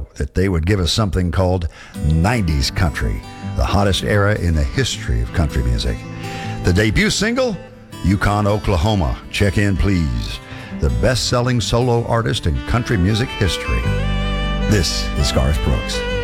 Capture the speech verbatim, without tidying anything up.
hoped that they would give us something called nineties country, the hottest era in the history of country music. The debut single, Yukon, Oklahoma. Check in, please. The best-selling solo artist in country music history. This is Garth Brooks.